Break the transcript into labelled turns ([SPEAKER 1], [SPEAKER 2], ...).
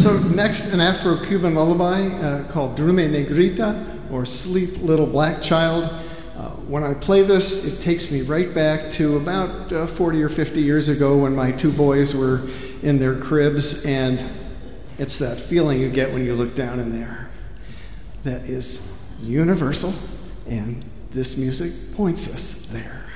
[SPEAKER 1] So next, an Afro-Cuban lullaby called Duerme Negrita, or Sleep Little Black Child. When I play this, it takes me right back to about 40 or 50 years ago when my two boys were in their cribs, and it's that feeling you get when you look down in there that is universal, and this music points us there.